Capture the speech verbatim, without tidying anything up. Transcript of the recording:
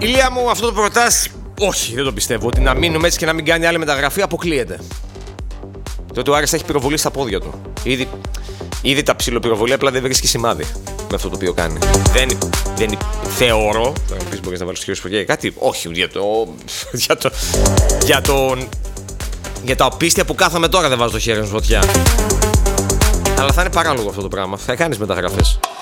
Ηλία μου, αυτό το προτάς, όχι, δεν το πιστεύω. Ότι να μείνουμε έτσι και να μην κάνει άλλη μεταγραφή αποκλείεται. Το ότι ο Άρης έχει πυροβολή στα πόδια του. Ήδη, ήδη τα ψιλοπυροβολή, απλά δεν βρίσκει σημάδι με αυτό το οποίο κάνει. Δεν, δεν θεωρώ. Τώρα πει μπορεί να βάλει χέρι για κάτι. Όχι, για το. Για, το, για, τον, για τα οπίστια που κάθαμε τώρα δεν βάζω το χέρι μου φωτιά. Αλλά θα είναι παράλογο αυτό το πράγμα. Θα κάνει μεταγραφές.